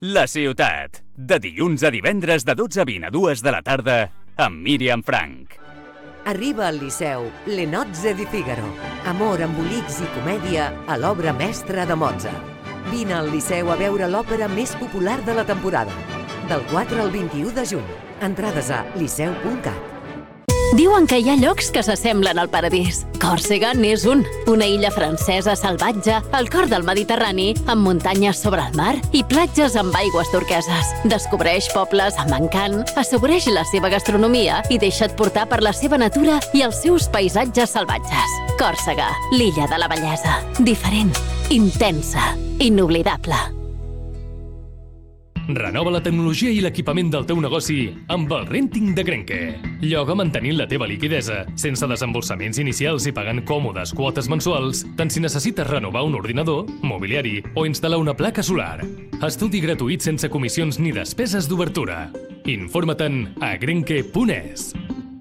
La ciutat, de dilluns a divendres de 12 a 20 a 2 de la tarda, amb Míriam Frank. Arriba al Liceu Le Nozze di Figaro. Amor, embolics i comèdia a l'obra mestra de Mozart. Vine al Liceu a veure l'òpera més popular de la temporada. Del 4 al 21 de juny. Entrades a liceu.cat. Diuen que hi ha llocs que s'assemblen al paradís. Còrsega n'és un. Una illa francesa salvatge, al cor del Mediterrani, amb muntanyes sobre el mar i platges amb aigües turqueses. Descobreix pobles amb encant, assaboreix la seva gastronomia i deixa't portar per la seva natura i els seus paisatges salvatges. Còrsega, l'illa de la bellesa. Diferent, intensa, inoblidable. Renova la tecnologia i l'equipament del teu negoci amb el Renting de Grenke. Lloga mantenint la teva liquidesa, sense desembolsaments inicials i pagant còmodes quotes mensuals, tant si necessites renovar un ordinador, mobiliari o instal·lar una placa solar. Estudi gratuït sense comissions ni despeses d'obertura. Informa-te'n a grenke.es.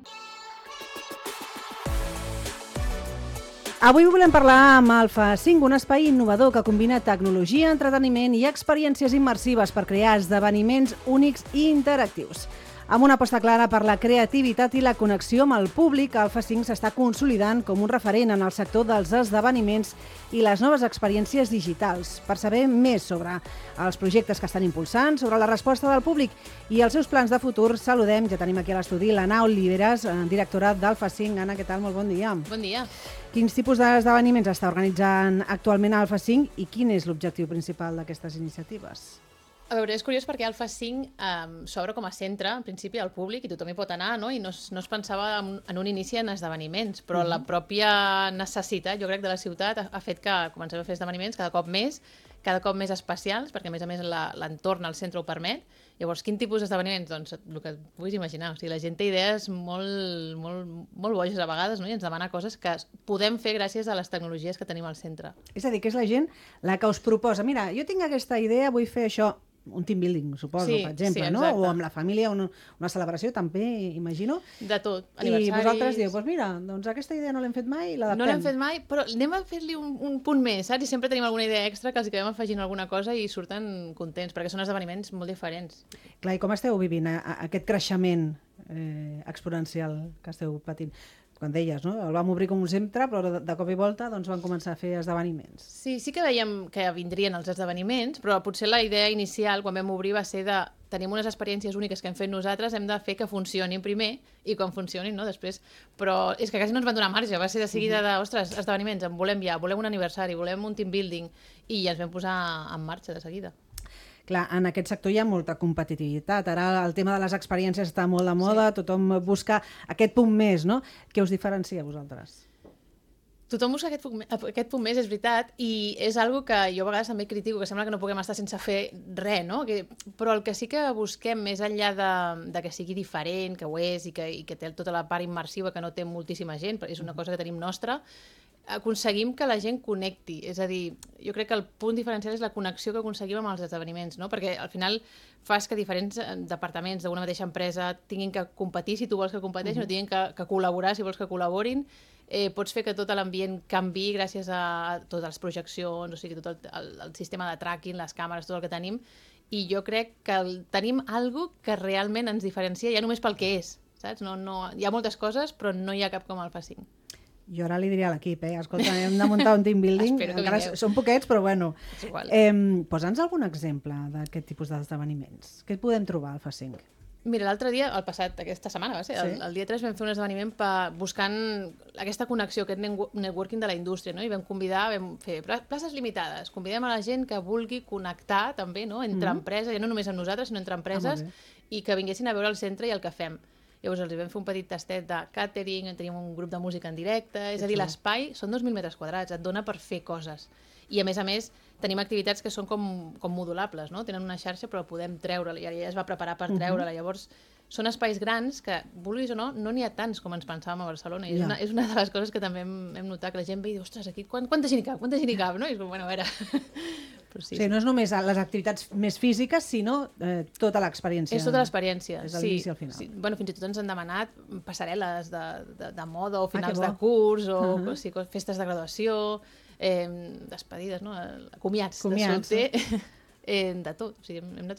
Avui volem parlar amb Alfa 5, un espai innovador que combina tecnologia, entreteniment i experiències immersives per crear esdeveniments únics i interactius. Amb una aposta clara per la creativitat i la connexió amb el públic, Alfa 5 s'està consolidant com un referent en el sector dels esdeveniments i les noves experiències digitals. Per saber més sobre els projectes que estan impulsant, sobre la resposta del públic i els seus plans de futur, saludem, ja tenim aquí a l'estudi, l'Anna Oliveres, directora d'Alfa 5. Anna, què tal? Molt bon dia. Bon dia. Quins tipus d'esdeveniments està organitzant actualment Alfa 5 i quin és l'objectiu principal d'aquestes iniciatives? A veure, és curiós perquè Alfa 5 s'obre com a centre, en principi, al públic, i tothom hi pot anar, no? I no es pensava en un inici en esdeveniments, però la pròpia necessitat, jo crec, de la ciutat ha fet que comencem a fer esdeveniments cada cop més especials, perquè a més l'entorn al centre ho permet. Llavors, quin tipus d'esdeveniments? Doncs el que et puguis imaginar. O sigui, la gent té idees molt boges a vegades, no? I ens demana coses que podem fer gràcies a les tecnologies que tenim al centre. És a dir, que és la gent la que us proposa, mira, jo tinc aquesta idea, vull fer això, un team building, suposo, sí, per exemple, sí, no? O amb la família, una celebració, també, imagino. De tot, aniversaris... I vosaltres dieu, doncs mira, doncs aquesta idea no l'hem fet mai i l'adaptem. No l'hem fet mai, però anem a fer-li un punt més, saps? I sempre tenim alguna idea extra que els acabem afegint alguna cosa i surten contents, perquè són esdeveniments molt diferents. Clar, i com esteu vivint aquest creixement exponencial que esteu patint? Quan deies, no? El vam obrir com un centre, però de cop i volta doncs, van començar a fer esdeveniments. Sí que veiem que vindrien els esdeveniments, però potser la idea inicial, quan vam obrir, va ser de tenim unes experiències úniques que hem fet nosaltres, hem de fer que funcionin primer i quan funcionin, no? Després. Però és que quasi no ens van donar marge, va ser de seguida de, ostres, esdeveniments, en volem ja, volem un aniversari, volem un team building, i ja ens vam posar en marxa de seguida. Clar, en aquest sector hi ha molta competitivitat. Ara el tema de les experiències està molt de moda, sí. Tothom busca aquest punt més, no? Què us diferencia a vosaltres? Tothom busca aquest punt més, és veritat, i és algo que jo a vegades també critico, que sembla que no puguem estar sense fer res, no? Però el que sí que busquem, més enllà de que sigui diferent, que ho és, i que té tota la part immersiva que no té moltíssima gent, però és una cosa que tenim nostra, aconseguim que la gent connecti. És a dir, jo crec que el punt diferencial és la connexió que aconseguim amb els esdeveniments, no? Perquè al final fas que diferents departaments d'una mateixa empresa tinguin que competir si tu vols que competeixin, o tinguin que col·laborar si vols que col·laborin. Pots fer que tot l'ambient canvi gràcies a totes les projeccions, o sigui, tot el sistema de tracking, les càmeres, tot el que tenim, i jo crec que tenim alguna cosa que realment ens diferencia ja només pel que és, saps? No, hi ha moltes coses, però no hi ha cap com Alfa 5. Jo ara li diria a l'equip, escolta, hem de muntar un team building, encara són poquets, però bueno. Posa'ns algun exemple d'aquest tipus d'esdeveniments. Què podem trobar al Alfa 5? Mira, l'altre dia, aquesta setmana va ser, sí? el dia 3 vam fer un esdeveniment buscant aquesta connexió, aquest networking de la indústria, no? I vam fer places limitades, convidem a la gent que vulgui connectar també, no? Entre empreses, ja no només amb nosaltres, sinó entre empreses, i que vinguessin a veure el centre i el que fem. Llavors els vam fer un petit tastet de catering, teníem un grup de música en directe, és a dir, l'espai són 2.000 metres quadrats, et dona per fer coses. I a més, tenim activitats que són com modulables, no? Tenen una xarxa però podem treure-la, i ja es va preparar per treure-la. Llavors són espais grans que, vulguis o no, no n'hi ha tants com ens pensàvem a Barcelona. I és una de les coses que també hem notat, que la gent ve i diu, ostres, aquí quanta gent hi cap? Quanta gent hi cap? No? I és com, bueno, a veure... Però sí, no és només les activitats més físiques, sinó tota l'experiència. És tota l'experiència, sí. L'inici al final. Sí. Bueno, fins i tot ens han demanat passarel·les de moda o finals de curs o festes de graduació, despedides, no? Comiats de solter. de tot. O sigui, hem anat